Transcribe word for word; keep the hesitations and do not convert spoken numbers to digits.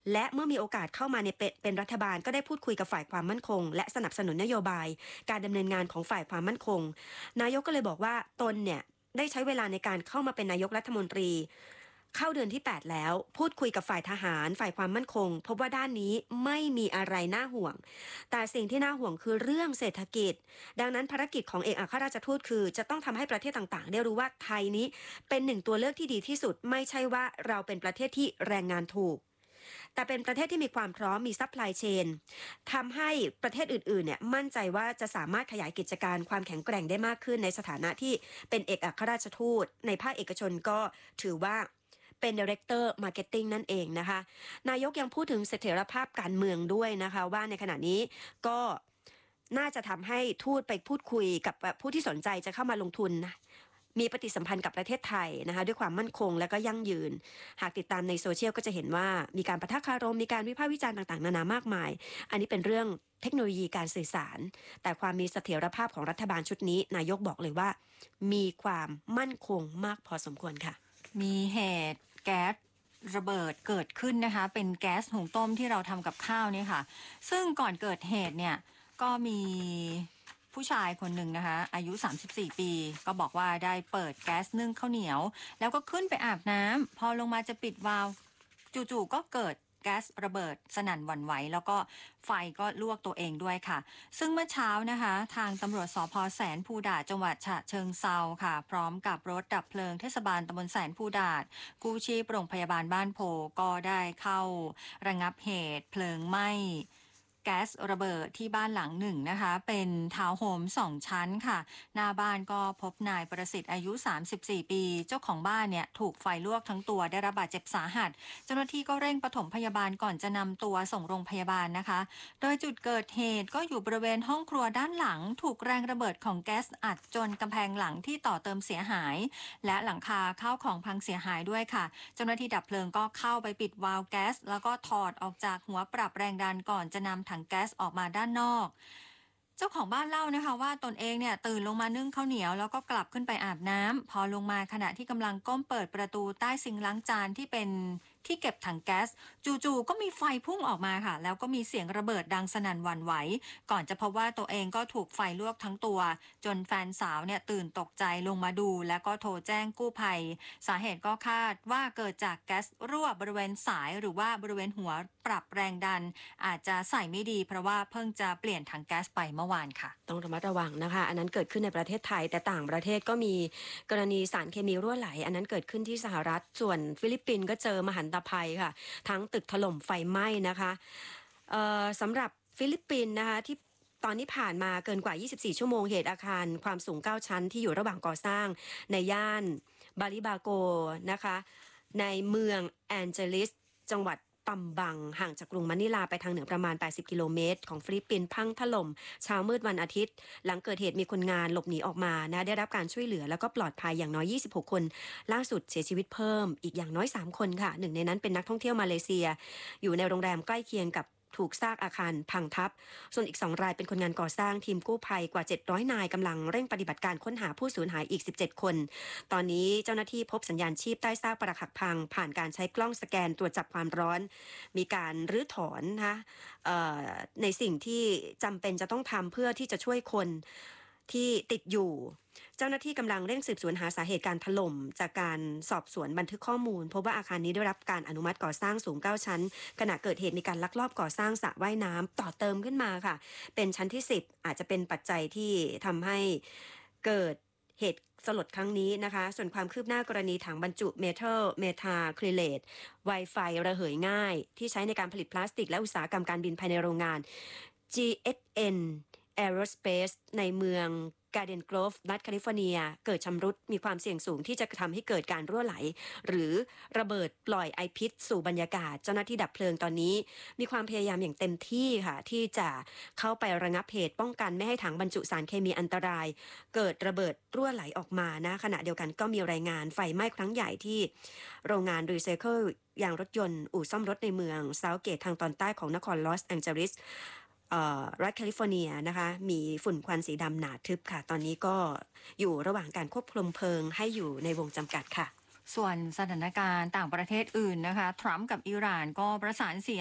และเมื่อมีโอกาสเข้ามาในเป็นรัฐบาลก็ได้พูดคุยกับฝ่ายความมั่นคงและสนับสนุนนโยบายการดำเนินงานของฝ่ายความมั่นคงนายกก็เลยบอกว่าตนเนี่ยได้ใช้เวลาในการเข้ามาเป็นนายกรัฐมนตรีเข้าเดือนที่แปดแล้วพูดคุยกับฝ่ายทหารฝ่ายความมั่นคงพบว่าด้านนี้ไม่มีอะไรน่าห่วงแต่สิ่งที่น่าห่วงคือเรื่องเศรษฐกิจดังนั้นภารกิจของเอกอัครราชทูตคือจะต้องทำให้ประเทศต่างๆได้รู้ว่าไทยนี้เป็นหนึ่งตัวเลือกที่ดีที่สุดไม่ใช่ว่าเราเป็นประเทศที่แรงงานถูกแต่เป็นประเทศที่มีความพร้อมมีซัพพลายเชนทำให้ประเทศอื่นๆเนี่ยมั่นใจว่าจะสามารถขยายกิจการความแข็งแกร่งได้มากขึ้นในสถานะที่เป็นเอกอัครราชทูตในภาคเอกชนก็ถือว่าเป็น Director Marketing นั่นเองนะคะนายกยังพูดถึงเสถียรภาพการเมืองด้วยนะคะว่าในขณะนี้ก็น่าจะทำให้ทูตไปพูดคุยกับผู้ที่สนใจจะเข้ามาลงทุนมีปฏิสัมพันธ์กับประเทศไทยนะคะด้วยความมั่นคงและก็ยั่งยืนหากติดตามในโซเชียลก็จะเห็นว่ามีการปะทะคารมมีการวิพากษ์วิจารณ์ต่างๆนานามากมายอันนี้เป็นเรื่องเทคโนโลยีการสื่อสารแต่ความมีเสถียรภาพของรัฐบาลชุดนี้นายกบอกเลยว่ามีความมั่นคงมากพอสมควรค่ะมีเหตุแก๊สระเบิดเกิดขึ้นนะคะเป็นแก๊สหุงต้มที่เราทำกับข้าวนี่ค่ะซึ่งก่อนเกิดเหตุเนี่ยก็มีผู้ชายคนหนึ่งนะคะอายุสามสิบสี่ปีก็บอกว่าได้เปิดแก๊สนึ่งข้าวเหนียวแล้วก็ขึ้นไปอาบน้ำพอลงมาจะปิดวาล์วจู่ๆก็เกิดแก๊สระเบิดสนั่นหวั่นไหวแล้วก็ไฟก็ลวกตัวเองด้วยค่ะซึ่งเมื่อเช้านะคะทางตำรวจสภ.แสนภูดาษจังหวัดฉะเชิงเทราค่ะพร้อมกับรถดับเพลิงเทศบาลตำบลแสนภูดาษกู้ชีพโรงพยาบาลบ้านโพก็ได้เข้าระงับเหตุเพลิงไหม้แก๊สระเบิดที่บ้านหลังหนึ่งนะคะเป็นทาวน์โฮมสองชั้นค่ะหน้าบ้านก็พบนายประสิทธิ์อายุสามสิบสี่ปีเจ้าของบ้านเนี่ยถูกไฟลวกทั้งตัวได้รับบาดเจ็บสาหัสเจ้าหน้าที่ก็เร่งปฐมพยาบาลก่อนจะนำตัวส่งโรงพยาบาลนะคะโดยจุดเกิดเหตุก็อยู่บริเวณห้องครัวด้านหลังถูกแรงระเบิดของแก๊สอัดจนกำแพงหลังที่ต่อเติมเสียหายและหลังคาข้าวของพังเสียหายด้วยค่ะเจ้าหน้าที่ดับเพลิงก็เข้าไปปิดวาล์วแก๊สแล้วก็ถอดออกจากหัวปรับแรงดันก่อนจะนำถังแก๊สออกมาด้านนอกเจ้าของบ้านเล่านะคะว่าตนเองเนี่ยตื่นลงมานึ่งข้าวเหนียวแล้วก็กลับขึ้นไปอาบน้ำพอลงมาขณะที่กำลังก้มเปิดประตูใต้ซิงค์ล้างจานที่เป็นที่เก็บถังแก๊สจู่ๆก็มีไฟพุ่งออกมาค่ะแล้วก็มีเสียงระเบิดดังสนั่นหวั่นไหวก่อนจะพบว่าตัวเองก็ถูกไฟลวกทั้งตัวจนแฟนสาวเนี่ยตื่นตกใจลงมาดูแล้วก็โทรแจ้งกู้ภัยสาเหตุก็คาดว่าเกิดจากแก๊สรั่วบริเวณสายหรือว่าบริเวณหัวปรับแรงดันอาจจะใส่ไม่ดีเพราะว่าเพิ่งจะเปลี่ยนถังแก๊สไปเมื่อวานค่ะต้องระมัดระวังนะคะอันนั้นเกิดขึ้นในประเทศไทยแต่ต่างประเทศก็มีกรณีสารเคมีรั่วไหลอันนั้นเกิดขึ้นที่สหรัฐส่วนฟิลิปปินส์ก็เจอมหันตภัยค่ะทั้งตึกถล่มไฟไหม้นะคะสำหรับฟิลิปปินส์นะคะที่ตอนนี้ผ่านมาเกินกว่ายี่สิบสี่ชั่วโมงเหตุอาคารความสูงเก้าชั้นที่อยู่ระหว่างก่อสร้างในย่านบาลิบาโกนะคะในเมืองแอนเจลิสจังหวัดปัมบังห่างจากกรุงมะนิลาไปทางเหนือประมาณแปดสิบกิโลเมตรของฟิลิปปินส์พังถล่มเช้ามืดวันอาทิตย์หลังเกิดเหตุมีคนงานหลบหนีออกมานะได้รับการช่วยเหลือแล้วก็ปลอดภัยอย่างน้อยยี่สิบหกคนล่าสุดเสียชีวิตเพิ่มอีกอย่างน้อยสามคนค่ะหนึ่งในนั้นเป็นนักท่องเที่ยวมาเลเซียอยู่ในโรงแรมใกล้เคียงกับถูกซากอาคารพังทับส่วนอีกสองรายเป็นคนงานก่อสร้างทีมกู้ภัยกว่าเจ็ดร้อยนายกำลังเร่งปฏิบัติการค้นหาผู้สูญหายอีกสิบเจ็ดคนตอนนี้เจ้าหน้าที่พบสัญญาณชีพใต้ซากปรักหักพังผ่านการใช้กล้องสแกนตรวจจับความร้อนมีการรื้อถอนนะคะในสิ่งที่จำเป็นจะต้องทำเพื่อที่จะช่วยคนที่ติดอยู่เจ้าหน้าที่กำลังเร่งสืบสวนหาสาเหตุการถล่มจากการสอบสวนบันทึกข้อมูลพบว่าอาคารนี้ได้รับการอนุมัติก่อสร้างสูงเก้าชั้นขณะเกิดเหตุมีการลักลอบก่อสร้างสระว่ายน้ำต่อเติมขึ้นมาค่ะเป็นชั้นที่สิบอาจจะเป็นปัจจัยที่ทำให้เกิดเหตุสลดครั้งนี้นะคะส่วนความคืบหน้ากรณีถังบรรจุเมทัลเมทาคริเลตไวไฟระเหยง่ายที่ใช้ในการผลิตพลาสติกและอุตสาหกรรมการบินภายในโรงงาน จี เอส เอ็น Aerospace ในเมืองการ์เดนโกรฟรัฐแคลิฟอร์เนียเกิดชำรุดมีความเสี่ยงสูงที่จะทำให้เกิดการรั่วไหลหรือระเบิดปล่อยไอพิษสู่บรรยากาศเจ้าหน้าที่ดับเพลิงตอนนี้มีความพยายามอย่างเต็มที่ค่ะที่จะเข้าไประงับเหตุป้องกันไม่ให้ถังบรรจุสารเคมีอันตรายเกิดระเบิดรั่วไหลออกมานะขณะเดียวกันก็มีรายงานไฟไหม้ครั้งใหญ่ที่โรงงานรีไซเคิลยางรถยนต์อู่ซ่อมรถในเมืองเซาท์เกตทางตอนใต้ของนครลอสแองเจลิสรัฐแคลิฟอร์เนียนะคะมีฝุ่นควันสีดำหนาทึบค่ะตอนนี้ก็อยู่ระหว่างการควบคุมเพลิงให้อยู่ในวงจำกัดค่ะส่วนสถานการณ์ต่างประเทศอื่นนะคะ ทรัมป์กับอิหร่านก็ประสานเสียง